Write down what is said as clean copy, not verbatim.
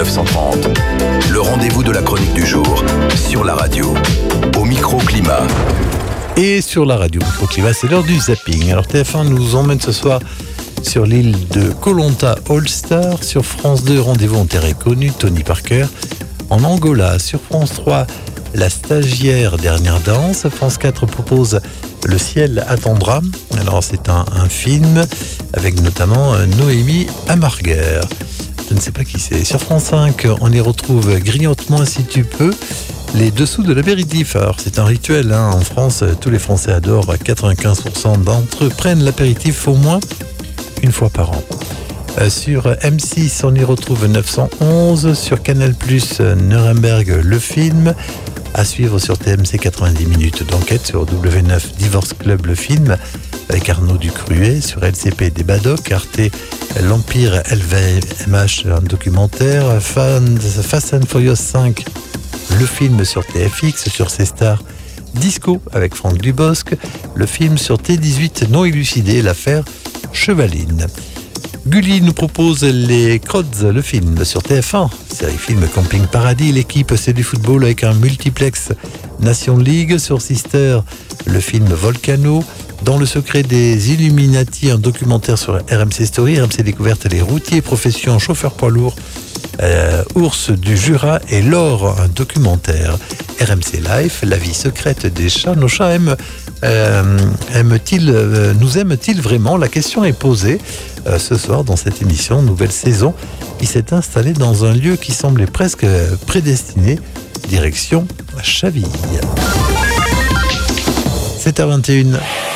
930. Le rendez-vous de la chronique du jour sur la radio, au microclimat. Et sur la radio Microclimat, c'est l'heure du zapping. Alors TF1 nous emmène ce soir sur l'île de Koh Lanta All-Star. Sur France 2, rendez-vous en terre inconnue, Tony Parker. En Angola, sur France 3, La stagiaire, dernière danse. France 4 propose Le ciel attendra. Alors c'est un film avec notamment Noémie Amarguer. Je ne sais pas qui c'est. Sur France 5, on y retrouve Grignote-moi si tu peux. Les dessous de l'apéritif. Alors c'est un rituel en France, tous les Français adorent. 95% d'entre eux prennent l'apéritif au moins une fois par an. Sur M6, on y retrouve 911. Sur Canal+, Nuremberg, le film. À suivre sur TMC, 90 minutes d'enquête. Sur W9, Divorce Club, le film, avec Arnaud Ducruet. Sur LCP, des Badoc. Arte, l'Empire LVMH, un documentaire. Fast and Furious 5, le film sur TFX. Sur C-Star, Disco avec Franck Dubosc. Le film sur T18, non élucidé, l'affaire Chevaline. Gulli nous propose Les Crods, le film sur TF1, série film Camping Paradis. L'équipe, c'est du football avec un multiplex Nation League. Sur Sister, le film Volcano. Dans le secret des Illuminati, un documentaire sur RMC Story. RMC Découverte, les routiers, profession chauffeur poids lourd. Ours du Jura et l'or, un documentaire. RMC Life, la vie secrète des chats. Nos chats nous aiment-ils vraiment? La question est posée ce soir dans cette émission, nouvelle saison, qui s'est installée dans un lieu qui semblait presque prédestiné, direction Chaville. 7h21.